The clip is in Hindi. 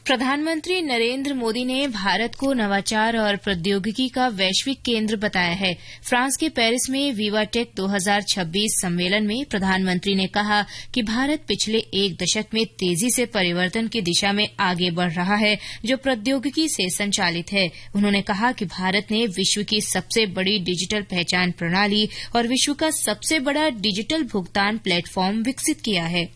प्रधानमंत्री नरेंद्र मोदी ने भारत को नवाचार और प्रौद्योगिकी का वैश्विक केंद्र बताया है। फ्रांस के पेरिस में विवाटेक 2026 सम्मेलन में प्रधानमंत्री ने कहा कि भारत पिछले एक दशक में तेजी से परिवर्तन की दिशा में आगे बढ़ रहा है, जो प्रौद्योगिकी से संचालित है। उन्होंने कहा कि भारत ने विश्व की सबसे बड़ी डिजिटल पहचान प्रणाली और विश्व का सबसे बड़ा डिजिटल भुगतान प्लेटफॉर्म विकसित किया है।